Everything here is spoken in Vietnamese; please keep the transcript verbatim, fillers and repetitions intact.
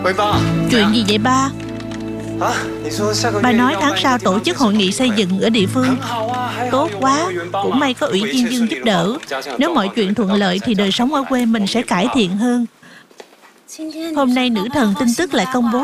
Chuyện gì vậy ba? Ba nói tháng sau tổ chức hội nghị xây dựng ở địa phương. Tốt quá, cũng may có Ủy viên Dương giúp đỡ. Nếu mọi chuyện thuận lợi thì đời sống ở quê mình sẽ cải thiện hơn. Hôm nay nữ thần tin tức lại công bố